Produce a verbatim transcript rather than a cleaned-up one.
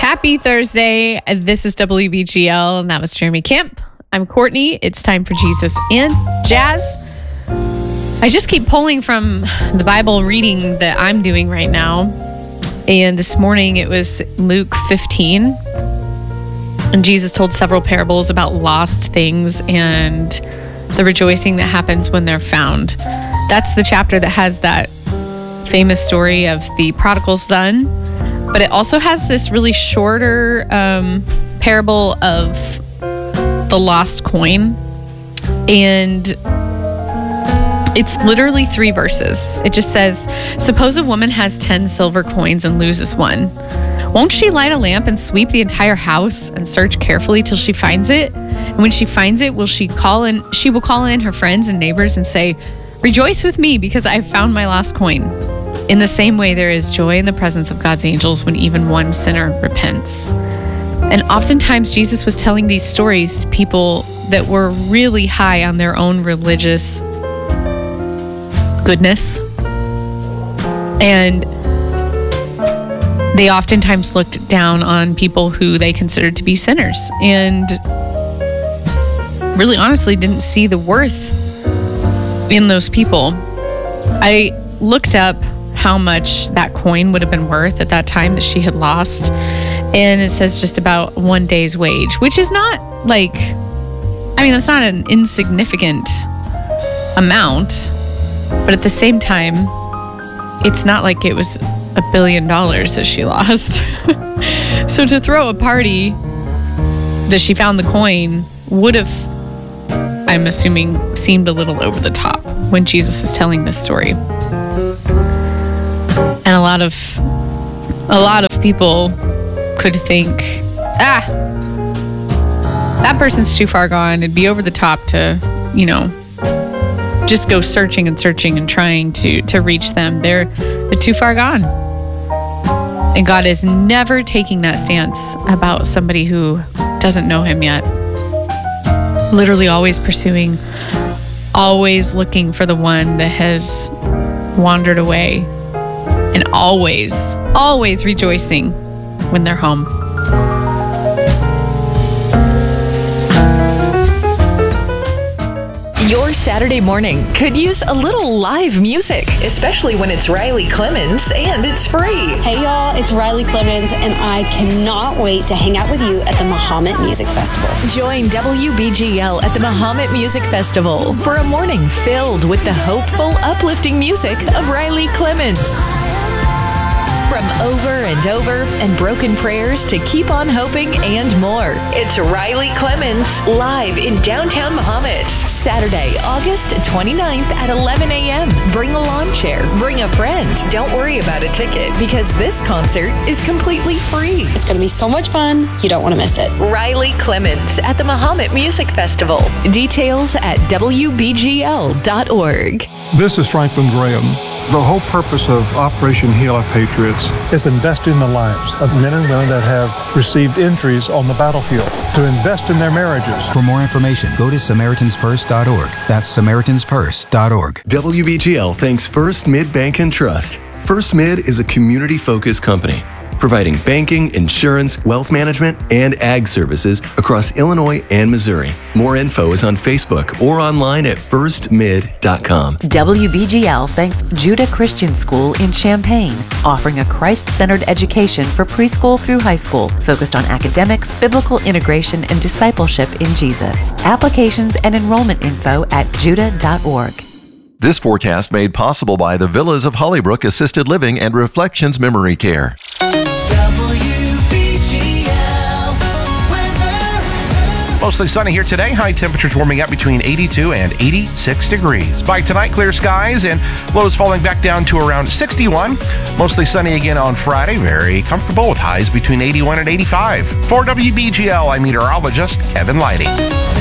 Happy Thursday. This is W B G L, and that was Jeremy Camp. I'm Courtney. It's time for Jesus and Jazz. I just keep pulling from the Bible reading that I'm doing right now. And this morning it was Luke fifteen. And Jesus told several parables about lost things and the rejoicing that happens when they're found. That's the chapter that has that famous story of the prodigal son. But it also has this really shorter um, parable of the lost coin. And it's literally three verses. It just says, suppose a woman has ten silver coins and loses one. Won't she light a lamp and sweep the entire house and search carefully till she finds it? And when she finds it, will she call in, she will call in her friends and neighbors and say, rejoice with me because I have found my lost coin. In the same way, there is joy in the presence of God's angels when even one sinner repents. And oftentimes Jesus was telling these stories to people that were really high on their own religious goodness. And they oftentimes looked down on people who they considered to be sinners and really honestly didn't see the worth in those people. I looked up how much that coin would have been worth at that time that she had lost. And it says just about one day's wage, which is not like, I mean, that's not an insignificant amount. But at the same time, it's not like it was a billion dollars that she lost. So to throw a party that she found the coin would have, I'm assuming, seemed a little over the top when Jesus is telling this story. And a lot of a lot of people could think, ah, that person's too far gone. It'd be over the top to, you know, just go searching and searching and trying to to reach them. They're they're too far gone. And God is never taking that stance about somebody who doesn't know him yet. Literally always pursuing, always looking for the one that has wandered away, and always, always rejoicing when they're home. Your Saturday morning could use a little live music, especially when it's Riley Clemens and it's free. Hey y'all, it's Riley Clemens, and I cannot wait to hang out with you at the Mahomet Music Festival. Join W B G L at the Mahomet Music Festival for a morning filled with the hopeful, uplifting music of Riley Clemens. From Over and Over and Broken Prayers to Keep on Hoping and more. It's Riley Clemens live in downtown Mahomet. Saturday, August twenty-ninth at eleven a.m. Bring a lawn chair. Bring a friend. Don't worry about a ticket because this concert is completely free. It's going to be so much fun. You don't want to miss it. Riley Clemens at the Mahomet Music Festival. Details at W B G L dot org. This is Franklin Graham. The whole purpose of Operation Heal Our Patriots is invest in the lives of men and women that have received injuries on the battlefield, to invest in their marriages. For more information, go to Samaritans Purse dot org. That's Samaritans Purse dot org. W B G L thanks First Mid Bank and Trust. First Mid is a community-focused company providing banking, insurance, wealth management, and ag services across Illinois and Missouri. More info is on Facebook or online at first mid dot com. W B G L thanks Judah Christian School in Champaign, offering a Christ-centered education for preschool through high school, focused on academics, biblical integration, and discipleship in Jesus. Applications and enrollment info at judah dot org. This forecast made possible by the Villas of Hollybrook Assisted Living and Reflections Memory Care. Mostly sunny here today. High temperatures warming up between eighty-two and eighty-six degrees. By tonight, clear skies and lows falling back down to around sixty-one. Mostly sunny again on Friday. Very comfortable with highs between eighty-one and eighty-five. For W B G L, I'm meteorologist Kevin Lighty.